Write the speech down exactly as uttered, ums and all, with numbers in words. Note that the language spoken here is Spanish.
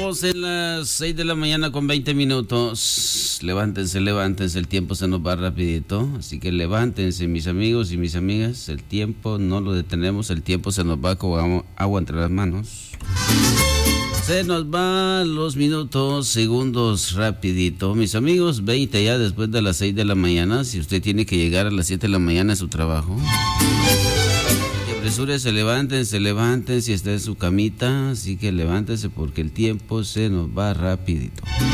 Estamos en las seis de la mañana con veinte minutos. Levántense, levántense, el tiempo se nos va rapidito. Así que levántense, mis amigos y mis amigas. El tiempo no lo detenemos, el tiempo se nos va como agua entre las manos. Se nos van los minutos, segundos rapidito. Mis amigos, veinte ya después de las seis de la mañana. Si usted tiene que llegar a las siete de la mañana a su trabajo, apresúrese, levántense, levántense si está en su camita. Así que levántense porque el tiempo se nos va rapidito.